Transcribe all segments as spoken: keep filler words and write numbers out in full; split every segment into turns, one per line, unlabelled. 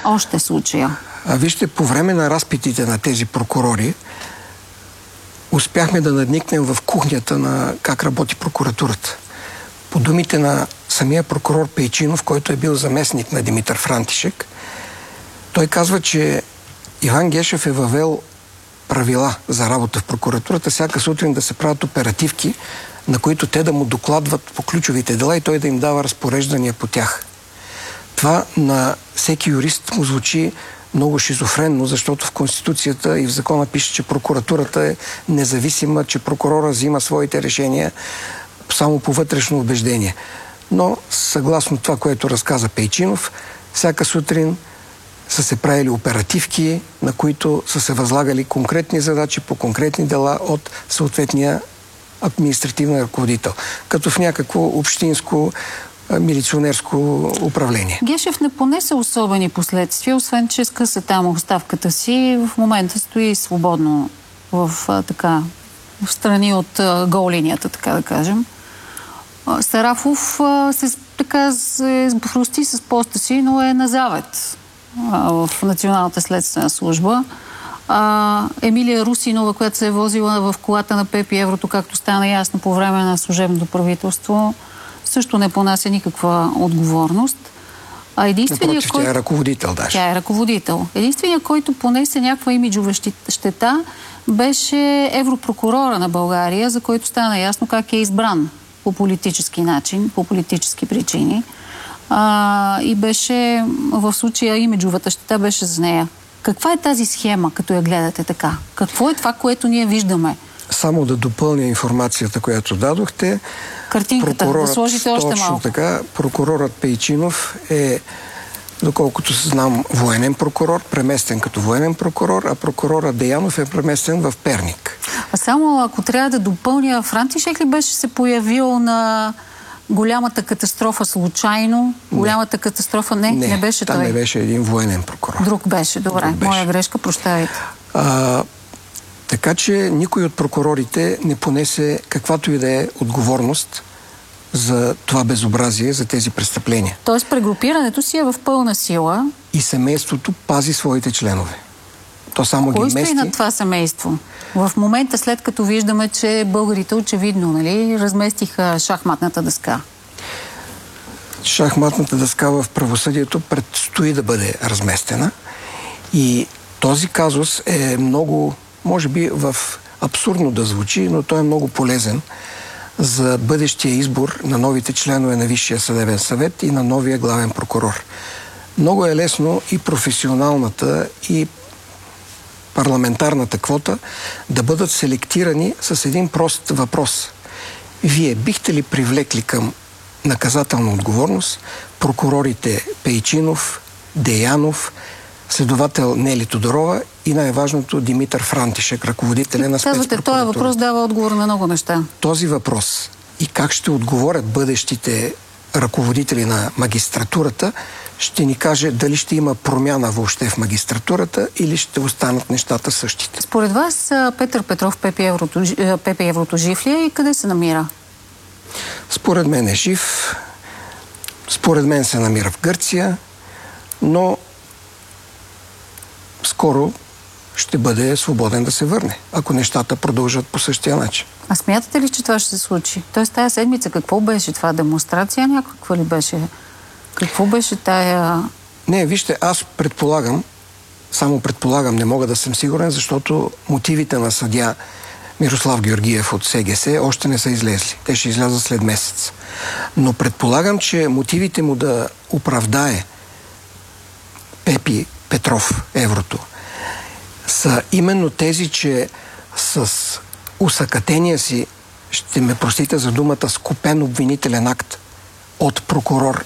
още случая?
А вижте, по време на разпитите на тези прокурори успяхме да надникнем в кухнята на как работи прокуратурата. По думите на самия прокурор Пейчинов, който е бил заместник на Димитър Франтишек, той казва, че Иван Гешев е въвел правила за работа в прокуратурата, всяка сутрин да се правят оперативки, на които те да му докладват по ключовите дела и той да им дава разпореждания по тях. Това на всеки юрист му звучи много шизофренно, защото в Конституцията и в закона пише, че прокуратурата е независима, че прокурора взима своите решения само по вътрешно убеждение. Но, съгласно това, което разказа Пейчинов, всяка сутрин са се правили оперативки, на които са се възлагали конкретни задачи по конкретни дела от съответния административен ръководител, като в някакво общинско милиционерско управление.
Гешев не понесе особени последствия, освен че скъса там оставката си. В момента стои свободно в а, така в страни от а, гол линията, така да кажем. А, Сарафов а, се така се спрости с поста си, но е на завет а, в Националната следствена служба. А, Емилия Русинова, която се е возила в колата на Пепи Еврото, както стана ясно по време на служебното правителство, също не понася никаква отговорност. А единственият,
Напротив,
който...
тя е ръководител даже.
Тя е ръководител. Единственият, който понесе някаква имиджова щета, беше европрокурора на България, за който стана ясно как е избран по политически начин, по политически причини. А, и беше, в случая имиджовата щета беше за нея. Каква е тази схема, като я гледате така? Какво е това, което ние виждаме?
Само да допълня информацията, която дадохте.
Картинката, да сложите още
точно
малко.
Така, прокурорът Пейчинов е, доколкото знам, военен прокурор, преместен като военен прокурор, а прокурорът Деянов е преместен в Перник.
А само ако трябва да допълня, Франтишек ли беше се появил на голямата катастрофа случайно? Голямата не. катастрофа не, не,
не
беше
там
той.
не беше един военен прокурор.
Друг беше, добре.
Друг беше.
Моя грешка, прощавайте.
А, така че никой от прокурорите не понесе каквато и да е отговорност за това безобразие, за тези престъпления.
Тоест прегрупирането си е в пълна сила.
И семейството пази своите членове. То само
Кой
ги мести.
стои на това семейство? В момента, след като виждаме, че българите очевидно, нали, разместиха шахматната дъска.
Шахматната дъска в правосъдието предстои да бъде разместена. И този казус е много, може би в абсурдно да звучи, но той е много полезен за бъдещия избор на новите членове на Висшия съдебен съвет и на новия главен прокурор. Много е лесно и професионалната, и парламентарната квота да бъдат селектирани с един прост въпрос. Вие бихте ли привлекли към наказателна отговорност прокурорите Пейчинов, Деянов, следовател Нели Тодорова и най-важното Димитър Франтишек, ръководителя на спецпрокуратурата?
Този въпрос дава отговор на много неща.
Този въпрос и как ще отговорят бъдещите ръководители на магистратурата ще ни каже дали ще има промяна въобще в магистратурата или ще останат нещата същите.
Според вас Петър Петров, Пепи Еврото, Пепи Еврото жив ли е и къде се намира?
Според мен е жив. Според мен се намира в Гърция, но скоро ще бъде свободен да се върне, ако нещата продължат по същия начин.
А смятате ли, че това ще се случи? Тоест тая седмица какво беше това? Демонстрация някаква ли беше? Какво беше тая...
Не, вижте, аз предполагам, само предполагам, не мога да съм сигурен, защото мотивите на съдия Мирослав Георгиев от СГС още не са излезли. Те ще излязат след месец. Но предполагам, че мотивите му да оправдае Пепи Петров Еврото са именно тези, че с усъкатения си, ще ме простите за думата, скупен обвинителен акт от прокурор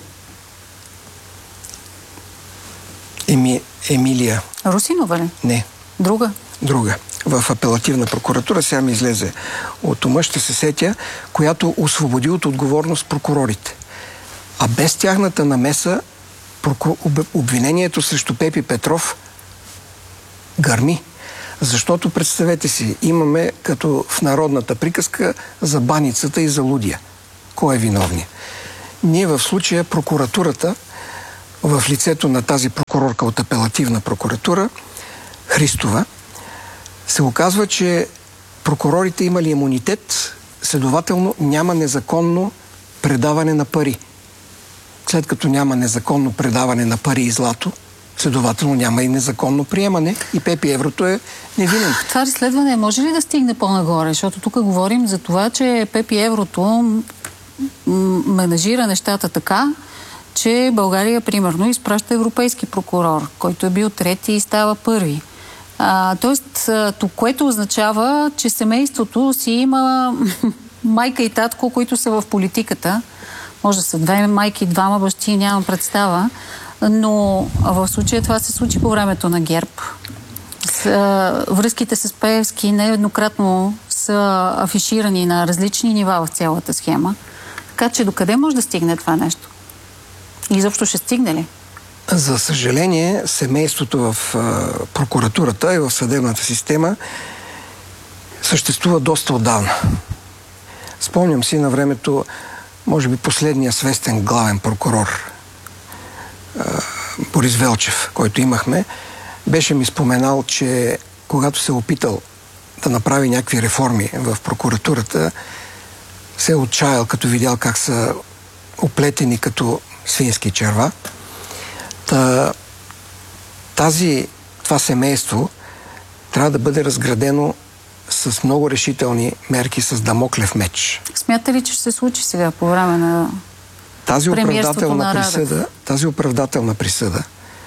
Еми, Емилия.
Русинова ли?
Не.
Друга?
Друга. В апелативна прокуратура, сега ми излезе от ума, ще се сетя, която освободи от отговорност прокурорите. А без тяхната намеса обвинението срещу Пепи Петров гърми. Защото, представете си, имаме като в народната приказка за баницата и за лудия. Кой е виновният? Ние в случая прокуратурата в лицето на тази прокурорка от апелативна прокуратура, Христова, се оказва, че прокурорите имали имунитет, следователно няма незаконно предаване на пари. След като няма незаконно предаване на пари и злато, следователно няма и незаконно приемане и Пепи Еврото е невинен.
Това разследване може ли да стигне по-нагоре? Защото тук говорим за това, че Пепи Еврото менажира нещата така, че България, примерно, изпраща европейски прокурор, който е бил трети и става първи. А, тоест, то, което означава, че семейството си има майка и татко, които са в политиката. Може да са две майки, двама бащи, нямам представа. Но в случая това се случи по времето на ГЕРБ. С, а, връзките с Пеевски нееднократно са афиширани на различни нива в цялата схема. Така че докъде може да стигне това нещо? И изобщо ще стигне ли?
За съжаление, семейството в а, прокуратурата и в съдебната система съществува доста отдавна. Спомням си на времето, може би последния свестен главен прокурор а, Борис Велчев, който имахме, беше ми споменал, че когато се опитал да направи някакви реформи в прокуратурата, се е отчаял, като видял как са оплетени като свински черва. Та, тази, това семейство трябва да бъде разградено с много решителни мерки, с дамоклев меч.
Смята ли, че ще се случи сега по време на
тази оправдателна присъда, тази оправдателна присъда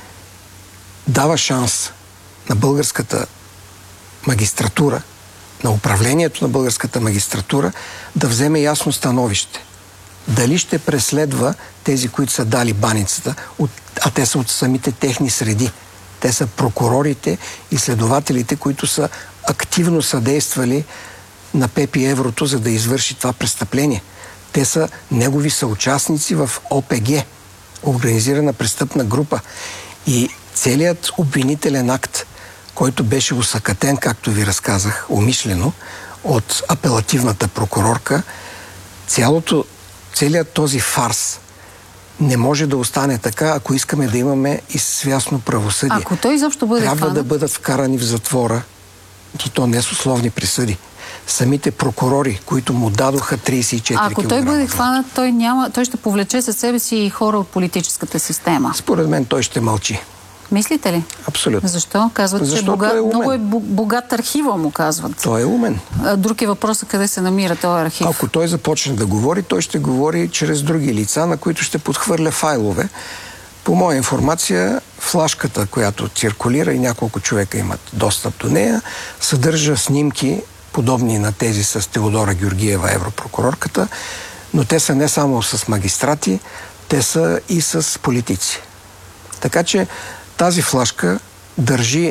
дава шанс на българската магистратура, на управлението на българската магистратура да вземе ясно становище. Дали ще преследва тези, които са дали баницата, от, а те са от самите техни среди. Те са прокурорите и следователите, които са активно съдействали на Пепи Еврото, за да извърши това престъпление. Те са негови съучастници в О П Г, организирана престъпна група. И целият обвинителен акт, който беше усъкатен, както ви разказах, умишлено, от апелативната прокурорка, цялото, целият този фарс не може да остане така, ако искаме да имаме и свясно правосъдие.
Ако той изобщо бъде
Трябва
хванат...
да бъдат вкарани в затвора, и то не с условни присъди. Самите прокурори, които му дадоха трийсет и четири килограма.
Ако той бъде хванат, той, няма, той ще повлече със себе си и хора от политическата система.
Според мен той ще мълчи.
Мислите ли?
Абсолютно.
Защо? Казват,
Защото
че богат,
е
много е богат архива, му казват.
Той е умен.
Друг е въпросът къде се намира този архив.
Ако той започне да говори, той ще говори чрез други лица, на които ще подхвърля файлове. По моя информация, флашката, която циркулира и няколко човека имат достъп до нея, съдържа снимки, подобни на тези с Теодора Георгиева, европрокурорката, но те са не само с магистрати, те са и с политици. Така че тази флашка държи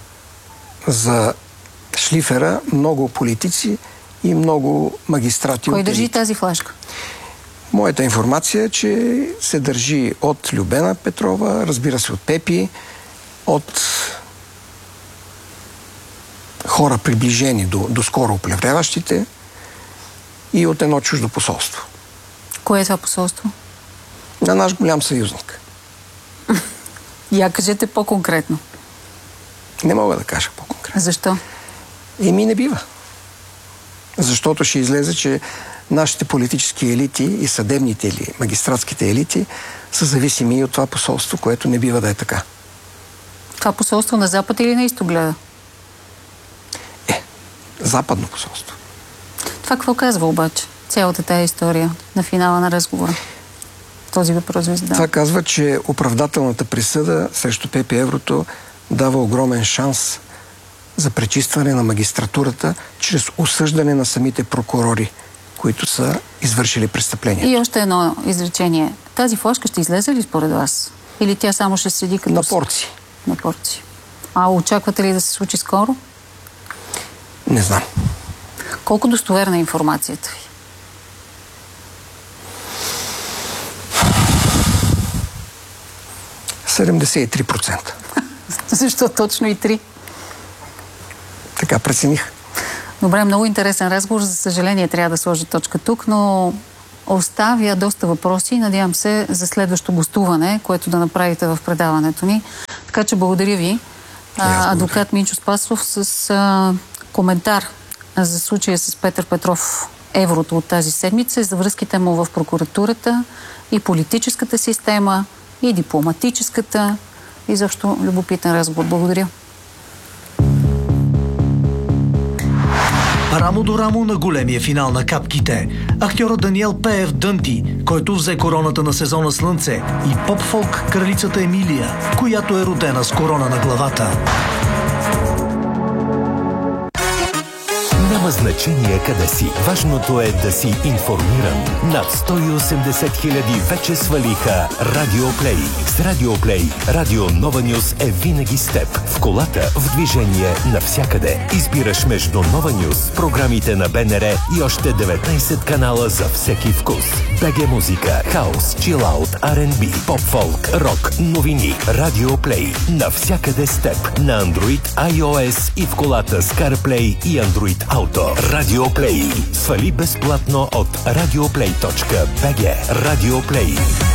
за шлифера много политици и много магистрати.
Кой държи тази флашка?
Моята информация е, че се държи от Любена Петрова, разбира се от Пепи, от хора приближени до, до скоро управляващите и от едно чуждо посолство.
Кое е това посолство?
На наш голям съюзник.
Я кажете по-конкретно.
Не мога да кажа по-конкретно.
Защо?
Еми не бива. Защото ще излезе, че нашите политически елити и съдебните или магистратските елити са зависими и от това посолство, което не бива да е така.
Това посолство на Запад или на Изток гледа?
Е, западно посолство.
Това какво казва обаче? Цялата тая история на финала на разговора. Този въпрос ви задам.
Това казва, че оправдателната присъда срещу Пепи Еврото дава огромен шанс за пречистване на магистратурата чрез осъждане на самите прокурори, които са извършили престъпления.
И още едно изречение. Тази флашка ще излезе ли според вас? Или тя само ще седи като...
На порции.
На порции. А очаквате ли да се случи скоро?
Не знам.
Колко достоверна е информацията ви?
седемдесет и три процента.
Защо точно и три?
Така прецених.
Добре, много интересен разговор. За съжаление трябва да сложа точка тук, но оставя доста въпроси. Надявам се за следващо гостуване, което да направите в предаването ни. Така че благодаря ви. А, адвокат Минчо Спасов с а, коментар за случая с Петър Петров, еврото от тази седмица, за връзките му в прокуратурата и политическата система, и дипломатическата, и защо любопитен разговор. Благодаря.
Рамо до рамо на големия финал на капките. Актьорът Даниел Пеев Дънти, който взе короната на сезона Слънце, и поп-фолк кралицата Емилия, която е родена с корона на главата.
Няма значение къде си. Важното е да си информиран. Над сто и осемдесет хиляди вече свалиха Радио Плей. С Радио Плей Радио Нова Нюз е винаги с теб. В колата, в движение, навсякъде. Избираш между Нова Нюз, програмите на БНР и още деветнайсет канала за всеки вкус. БГ музика, хаос, чилаут, Ар енд Би, поп-фолк, рок, новини. Радио Плей. Навсякъде с теб. На Android, iOS и в колата с CarPlay и Android Auto. Радио Плей. Свали безплатно от радиоплей точка би джи. Радио Плей.